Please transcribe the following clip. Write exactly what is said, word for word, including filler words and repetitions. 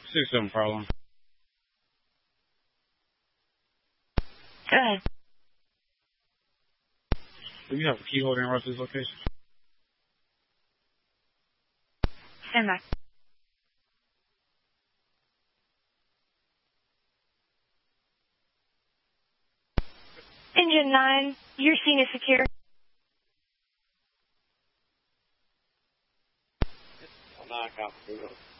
six seven problem. Go ahead. Do you have a key holder in Russell's location? Stand by. Engine nine, your scene is secure. Nine, copy.